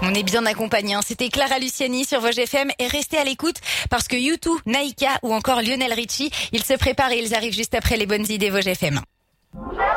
On est bien accompagnés. C'était Clara Luciani sur Vosges FM et restez à l'écoute parce que U2, Naïka ou encore Lionel Richie, ils se préparent et ils arrivent juste après les bonnes idées Vosges FM.